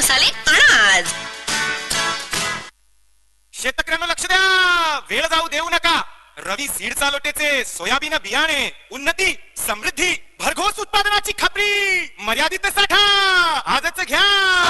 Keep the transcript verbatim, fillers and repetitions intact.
मसाले आणा आज. शेतकऱ्यांना लक्ष द्या, वेळ जाऊ देऊ नका. रवी सीड चालोटेचे सोयाबीन बियाणे, उन्नती, समृद्धी, भरघोस उत्पादनाची खात्री, मर्यादित साठा आजच घ्या.